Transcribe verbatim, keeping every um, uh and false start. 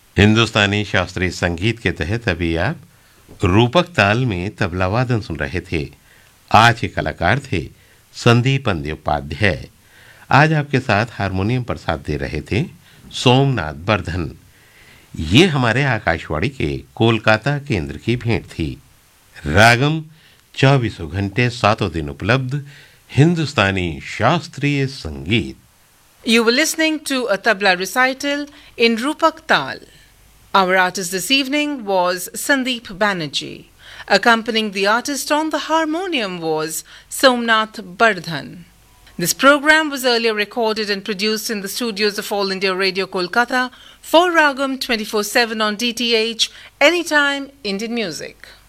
हिंदुस्तानी शास्त्रीय संगीत के तहत अभी आप रूपक ताल में तबला वादन सुन रहे थे। आज के कलाकार थे संदीप बंद्योपाध्याय। आज आपके साथ हारमोनियम पर साथ दे रहे थे सोमनाथ बर्धन। ये हमारे आकाशवाणी के कोलकाता केंद्र की भेंट थी। रागम चौबीसों घंटे सातों दिन उपलब्ध हिंदुस्तानी शास्त्रीय संगीत। You were listening to a tabla recital in Rupak Tal. Our artist this evening was Sandeep Banerjee. Accompanying the artist on the harmonium was Somnath Bardhan. This program was earlier recorded and produced in the studios of All India Radio Kolkata for Ragam twenty-four seven on D T H, Anytime Indian Music.